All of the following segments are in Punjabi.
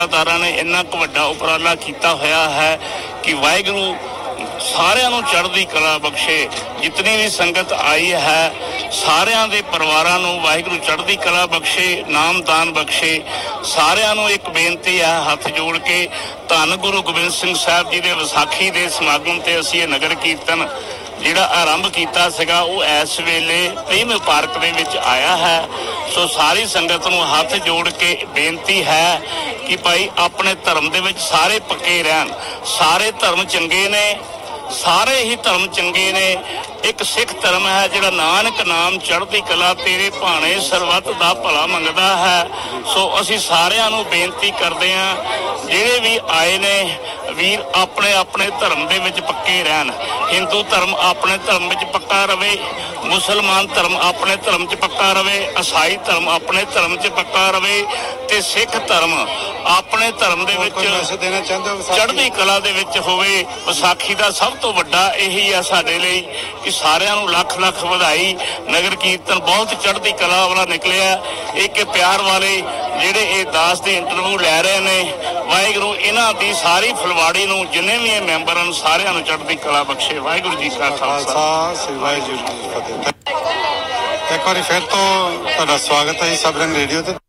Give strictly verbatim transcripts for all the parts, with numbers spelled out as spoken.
दारा ने इन्ना क वड्डा उपराला कीता होया है कि वाहिगुरू सारिਆਂ ਨੂੰ चढ़दी कला बख्शे। जितनी भी संगत आई है सारिਆਂ ਦੇ ਪਰਿਵਾਰਾਂ ਨੂੰ वाहिगुरू चढ़दी कला बख्शे, नामदान बख्शे। सारिਆਂ ਨੂੰ एक बेनती है हथ जोड़ के, धन गुरु गोबिंद सिंह साहब जी ਦੇ ਵਿਸਾਖੀ ਦੇ ਸਮਾਗਮ ਤੇ ਅਸੀਂ ਇਹ ਨਗਰ ਕੀਰਤਨ ਜਿਹੜਾ ਆਰੰਭ ਕੀਤਾ ਸੀਗਾ ਉਹ ਇਸ ਵੇਲੇ ਪ੍ਰੀਮ ਪਾਰਕ ਦੇ ਵਿੱਚ ਆਇਆ ਹੈ। ਸੋ ਸਾਰੀ ਸੰਗਤ ਨੂੰ ਹੱਥ ਜੋੜ ਕੇ ਬੇਨਤੀ ਹੈ ਕਿ ਭਾਈ ਆਪਣੇ ਧਰਮ ਦੇ ਵਿੱਚ ਸਾਰੇ ਪੱਕੇ ਰਹਿਣ। ਸਾਰੇ ਧਰਮ ਚੰਗੇ ਨੇ, ਸਾਰੇ ਹੀ ਧਰਮ ਚੰਗੇ ਨੇ। ਇੱਕ ਸਿੱਖ ਧਰਮ ਹੈ ਜਿਹੜਾ ਨਾਨਕ ਨਾਮ ਚੜ੍ਹਦੀ ਕਲਾ ਤੇਰੇ ਭਾਣੇ ਸਰਬੱਤ ਦਾ ਭਲਾ ਮੰਗਦਾ ਹੈ। ਸੋ ਅਸੀਂ ਸਾਰਿਆਂ ਨੂੰ ਬੇਨਤੀ ਕਰਦੇ ਹਾਂ ਜਿਹੜੇ ਵੀ ਆਏ ਨੇ ਵੀਰ ਆਪਣੇ ਆਪਣੇ ਧਰਮ ਦੇ ਵਿੱਚ ਪੱਕੇ ਰਹਿਣ। ਹਿੰਦੂ ਧਰਮ ਆਪਣੇ ਧਰਮ ਵਿੱਚ ਪੱਕਾ ਰਵੇ, ਮੁਸਲਮਾਨ ਧਰਮ ਆਪਣੇ ਧਰਮ 'ਚ ਪੱਕਾ ਰਵੇ, ਈਸਾਈ ਧਰਮ ਆਪਣੇ ਧਰਮ 'ਚ ਪੱਕਾ ਰਵੇ ਤੇ ਸਿੱਖ ਧਰਮ ਆਪਣੇ ਧਰਮ ਦੇ ਵਿੱਚ ਚੜ੍ਹਦੀ ਕਲਾ ਦੇ ਵਿੱਚ ਹੋਵੇ। ਵਿਸਾਖੀ ਦਾ ਸਭ ਤੋਂ ਵੱਡਾ ਇਹੀ ਆ ਸਾਡੇ ਲਈ ਕਿ ਸਾਰਿਆਂ ਨੂੰ ਲੱਖ ਲੱਖ ਵਧਾਈ। ਨਗਰ ਕੀਰਤਨ ਬਹੁਤ ਚੜ੍ਹਦੀ ਕਲਾ ਵਾਲਾ ਨਿਕਲਿਆ। ਇੱਕ ਪਿਆਰ ਵਾਲੇ ਜਿਹੜੇ ਇਹ ਦਾਸ ਦੇ ਇੰਟਰਵਿਊ ਲੈ ਰਹੇ ਨੇ, ਵਾਹਿਗੁਰੂ ਇਹਨਾਂ ਦੀ ਸਾਰੀ ਫੁਲਵਾੜੀ ਨੂੰ ਜਿੰਨੇ ਵੀ ਇਹ ਮੈਂਬਰ ਹਨ ਸਾਰਿਆਂ ਨੂੰ ਚੜ੍ਹਦੀ ਕਲਾ ਬਖਸ਼ੇ। ਵਾਹਿਗੁਰੂ ਜੀ ਕਾ ਖਾਲਸਾ, ਵਾਹਿਗੁਰੂ ਜੀ ਕੀ ਫਤਿਹ। ਇੱਕ ਵਾਰੀ ਫਿਰ ਤੋਂ ਤੁਹਾਡਾ ਸਵਾਗਤ ਹੈ ਸਬਰੰਗ ਰੇਡੀਓ ਤੇ।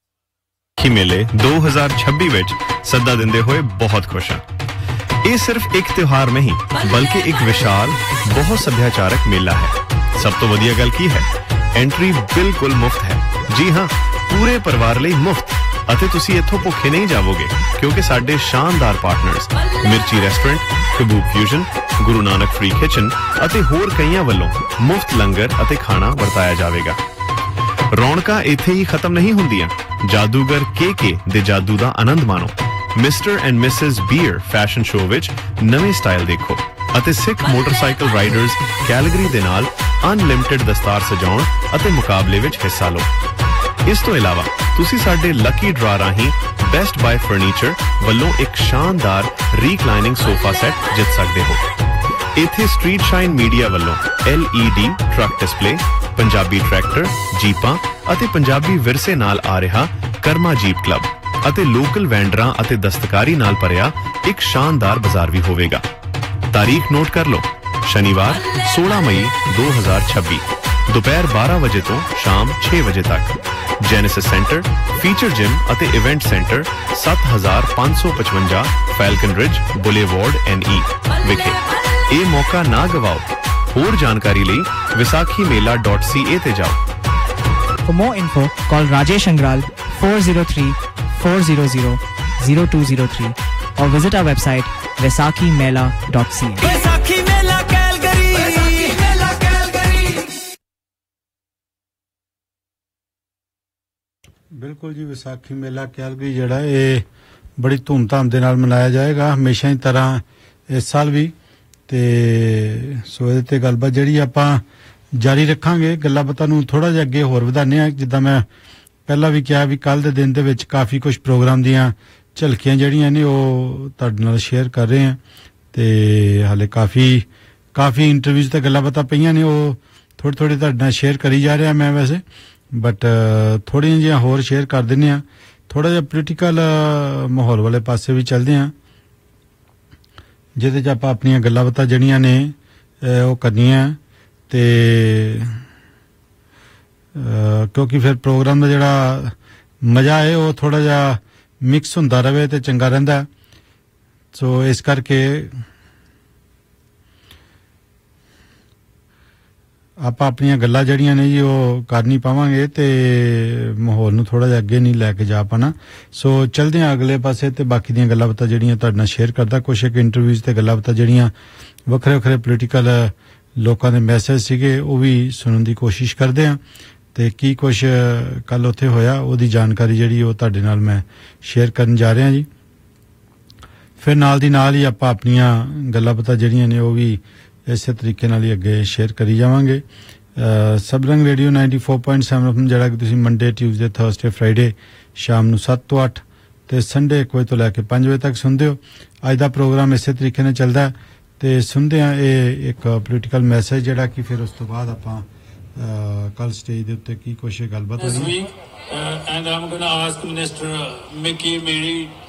मेले दो हज़ार छब्बीस ਵਿੱਚ ਸੱਦਾ ਦਿੰਦੇ ਹੋਏ ਬਹੁਤ ਖੁਸ਼ ਹਾਂ। ਇਹ ਸਿਰਫ ਇੱਕ ਤਿਉਹਾਰ ਨਹੀਂ ਬਲਕਿ ਇੱਕ ਵਿਸ਼ਾਲ ਬਹੁਤ ਸੱਭਿਆਚਾਰਕ ਮੇਲਾ ਹੈ। ਸਭ ਤੋਂ ਵਧੀਆ ਗੱਲ ਕੀ ਹੈ, ਐਂਟਰੀ ਬਿਲਕੁਲ ਮੁਫਤ ਹੈ। ਜੀ ਹਾਂ, ਪੂਰੇ ਪਰਿਵਾਰ ਲਈ ਮੁਫਤ। ਅਤੇ ਤੁਸੀਂ ਇੱਥੋਂ ਭੁੱਖੇ ਨਹੀਂ ਜਾਵੋਗੇ ਕਿਉਂਕਿ ਸਾਡੇ ਸ਼ਾਨਦਾਰ ਪਾਰਟਨਰਸ ਮਿਰਚੀ restaurant, ਕਬੂਬ fusion, Guru Nanak free kitchen ਅਤੇ ਹੋਰ ਕਈਆਂ ਵੱਲੋਂ ਮੁਫਤ ਲੰਗਰ ਅਤੇ ਖਾਣਾ ਵਰਤਾਇਆ ਜਾਵੇਗਾ। ਰੌਣਕਾਂ ਇੱਥੇ ਹੀ ਖਤਮ ਨਹੀਂ ਹੁੰਦੀਆਂ। ਜਾਦੂਗਰ ਕੇ ਕੇ ਦੇ ਜਾਦੂ ਦਾ ਆਨੰਦ ਮਾਣੋ। Mister and Mrs beer fashion show ਵਿੱਚ ਨਵੇਂ ਸਟਾਈਲ ਦੇਖੋ ਅਤੇ ਸਿੱਖ ਮੋਟਰਸਾਈਕਲ ਰਾਈਡਰਸ ਕੈਲਗਰੀ ਦੇ ਨਾਲ ਅਨਲਿਮਟਿਡ ਦਸਤਾਰ ਸਜਾਉਣ ਅਤੇ ਮੁਕਾਬਲੇ ਵਿੱਚ ਹਿੱਸਾ ਲਓ। ਇਸ ਤੋਂ ਇਲਾਵਾ ਤੁਸੀਂ ਸਾਡੇ ਲੱਕੀ ਡਰਾ ਰਾਹੀਂ ਬੈਸਟ ਬਾਏ ਫਰਨੀਚਰ ਵੱਲੋਂ ਇੱਕ ਸ਼ਾਨਦਾਰ ਰੀਕਲਾਈਨਿੰਗ ਸੋਫਾ ਸੈੱਟ ਜਿੱਤ ਸਕਦੇ ਹੋ। ਇੱਥੇ ਸਟਰੀਟ ਸ਼ਾਈਨ ਮੀਡੀਆ ਵੱਲੋਂ L E D truck display, Punjabi tractor, ਜੀਪਾਂ ਅਤੇ ਪੰਜਾਬੀ ਵਿਰਸੇ ਨਾਲ ਆ ਰਿਹਾ ਕਰਮਾ ਜੀਪ ਕਲੱਬ ਅਤੇ ਲੋਕਲ ਵੈਂਡਰਾਂ ਅਤੇ ਦਸਤਕਾਰੀ ਨਾਲ ਭਰਿਆ ਇੱਕ ਸ਼ਾਨਦਾਰ ਬਾਜ਼ਾਰ ਵੀ ਹੋਵੇਗਾ। ਤਾਰੀਖ ਨੋਟ ਕਰ ਲਓ, ਸ਼ਨੀਵਾਰ सोलह मई दो हज़ार छब्बीस, ਦੁਪਹਿਰ ਬਾਰਾਂ ਵਜੇ ਤੋਂ ਸ਼ਾਮ ਛੇ ਵਜੇ ਤੱਕ। ਜੈਨੇਸਿਸ ਸੈਂਟਰ, ਫੀਚਰ ਜਿਮ ਅਤੇ ਇਵੈਂਟ ਸੈਂਟਰ ਸੱਤ ਹਜ਼ਾਰ ਪੰਜ ਸੌ ਪਚਵੰਜਾ ਫੈਲਕਨ ਰਿਜ ਬੁਲੇਵਾਰਡ ਐਨ ਈ ਵਿਖੇ। ਇਹ ਮੌਕਾ ਨਾ ਗਵਾਓ। ਹੋਰ ਜਾਣਕਾਰੀ ਲਈ ਵਿਸਾਖੀ ਮੇਲਾ ਡਾਟ ਸੀ ਏ ਤੇ ਜਾਓ। For more info, call Rajesh Angral four zero three, four zero zero, zero two zero three or visit our website vaisakhi mela dot c a. Vaisakhi Mela Calgary, Vaisakhi Mela Calgary। ਬਿਲਕੁਲ ਜੀ, ਵਿਸਾਖੀ ਮੇਲਾ ਕੈਲਗਰੀ ਜਿਹੜਾ ਇਹ ਬੜੀ ਧੂਮਧਾਮ ਦੇ ਨਾਲ ਮਨਾਇਆ ਜਾਏਗਾ ਹਮੇਸ਼ਾ ਦੀ ਤਰ੍ਹਾਂ ਇਸ ਸਾਲ ਵੀ। ਤੇ ਸੋ ਇਹਦੇ ਤੇ ਗੱਲਬਾਤ ਜਿਹੜੀ ਆਪਾਂ ਜਾਰੀ ਰੱਖਾਂਗੇ। ਗੱਲਾਂ ਬਾਤਾਂ ਨੂੰ ਥੋੜਾ ਜਿਹਾ ਅੱਗੇ ਹੋਰ ਵਧਾਉਂਦੇ ਹਾਂ। ਜਿੱਦਾਂ ਮੈਂ ਪਹਿਲਾਂ ਵੀ ਕਿਹਾ ਵੀ ਕੱਲ ਦੇ ਦਿਨ ਦੇ ਵਿੱਚ ਕਾਫੀ ਕੁਝ ਪ੍ਰੋਗਰਾਮ ਦੀਆਂ ਝਲਕੀਆਂ ਜਿਹੜੀਆਂ ਨੇ ਉਹ ਤੁਹਾਡੇ ਨਾਲ ਸ਼ੇਅਰ ਕਰ ਰਹੇ ਹਾਂ। ਤੇ ਹਾਲੇ ਕਾਫੀ ਕਾਫੀ ਇੰਟਰਵਿਊਜ਼ ਤੇ ਗੱਲਾਂ ਬਾਤਾਂ ਪਈਆਂ ਨੇ, ਉਹ ਥੋੜ੍ਹੀ ਥੋੜ੍ਹੀ ਤੁਹਾਡੇ ਨਾਲ ਸ਼ੇਅਰ ਕਰੀ ਜਾ ਰਿਹਾ ਮੈਂ ਵੈਸੇ, ਬਟ ਥੋੜ੍ਹੀਆਂ ਜਿਹੀਆਂ ਹੋਰ ਸ਼ੇਅਰ ਕਰ ਦਿੰਦੇ ਹਾਂ। ਥੋੜ੍ਹਾ ਜਿਹਾ ਪੋਲੀਟੀਕਲ ਮਾਹੌਲ ਵਾਲੇ ਪਾਸੇ ਵੀ ਚੱਲਦੇ ਹਾਂ ਜਿਹਦੇ 'ਚ ਆਪਾਂ ਆਪਣੀਆਂ ਗੱਲਾਂ ਬਾਤਾਂ ਜਿਹੜੀਆਂ ਨੇ ਉਹ ਕਰਨੀਆਂ। ਤੇ ਕਿਉਂਕਿ ਫਿਰ ਪ੍ਰੋਗਰਾਮ ਦਾ ਜਿਹੜਾ ਮਜ਼ਾ ਹੈ ਉਹ ਥੋੜ੍ਹਾ ਜਿਹਾ ਮਿਕਸ ਹੁੰਦਾ ਰਹੇ ਤੇ ਚੰਗਾ ਰਹਿੰਦਾ। ਸੋ ਇਸ ਕਰਕੇ ਆਪਾਂ ਆਪਣੀਆਂ ਗੱਲਾਂ ਜਿਹੜੀਆਂ ਨੇ ਜੀ ਉਹ ਕਰ ਨਹੀਂ ਪਾਵਾਂਗੇ ਤੇ ਮਾਹੌਲ ਨੂੰ ਥੋੜ੍ਹਾ ਜਿਹਾ ਅੱਗੇ ਨਹੀਂ ਲੈ ਕੇ ਜਾ ਪਾਣਾ। ਸੋ ਚਲਦੇ ਹਾਂ ਅਗਲੇ ਪਾਸੇ ਤੇ ਬਾਕੀ ਦੀਆਂ ਗੱਲਾਂ ਬਾਤਾਂ ਜਿਹੜੀਆਂ ਤੁਹਾਡੇ ਨਾਲ ਸ਼ੇਅਰ ਕਰਦਾ। ਕੁਛ ਇੱਕ ਇੰਟਰਵਿਊਜ਼ ਤੇ ਗੱਲਾਂ ਬਾਤਾਂ ਜਿਹੜੀਆਂ ਵੱਖਰੇ ਵੱਖਰੇ ਪੋਲੀਟੀਕਲ ਲੋਕਾਂ ਦੇ ਮੈਸੇਜ ਸੀਗੇ ਉਹ ਵੀ ਸੁਣਨ ਦੀ ਕੋਸ਼ਿਸ਼ ਕਰਦੇ ਹਾਂ। ਤੇ ਕੀ ਕੁਛ ਕੱਲ ਉੱਥੇ ਹੋਇਆ ਉਹਦੀ ਜਾਣਕਾਰੀ ਜਿਹੜੀ ਉਹ ਤੁਹਾਡੇ ਨਾਲ ਮੈਂ ਸ਼ੇਅਰ ਕਰਨ ਜਾ ਰਿਹਾ ਜੀ। ਫਿਰ ਨਾਲ ਦੀ ਨਾਲ ਹੀ ਆਪਾਂ ਆਪਣੀਆਂ ਗੱਲਾਂ ਬਾਤਾਂ ਜਿਹੜੀਆਂ ਨੇ ਉਹ ਵੀ ਇਸੇ ਤਰੀਕੇ ਨਾਲ ਹੀ ਅੱਗੇ ਸ਼ੇਅਰ ਕਰੀ ਜਾਵਾਂਗੇ। ਸਬਰੰਗ radio ninety four point seven F M ਜਿਹੜਾ ਕਿ ਤੁਸੀਂ ਮੰਡੇ, ਟਿਊਜ਼ਡੇ, ਥਰਸਡੇ, ਫਰਾਈਡੇ ਸ਼ਾਮ ਨੂੰ ਸੱਤ ਤੋਂ ਅੱਠ ਤੇ ਸੰਡੇ ਇੱਕ ਵਜੇ ਤੋਂ ਲੈ ਕੇ ਪੰਜ ਵਜੇ ਤੱਕ ਸੁਣਦੇ ਹੋ। ਅੱਜ ਦਾ ਪ੍ਰੋਗਰਾਮ ਇਸੇ ਤਰੀਕੇ ਨਾਲ ਚੱਲਦਾ ਤੇ ਸੁਣਦੇ ਹਾਂ ਇਹ ਇੱਕ ਪੋਲੀਟੀਕਲ ਮੈਸੇਜ ਜਿਹੜਾ ਕਿ ਫਿਰ ਉਸ ਤੋਂ ਬਾਅਦ ਆਪਾਂ ਕੱਲ ਸਟੇਜ ਦੇ ਉੱਤੇ ਕੀ ਕੁਛ ਗੱਲਬਾਤ ਹੋਈ।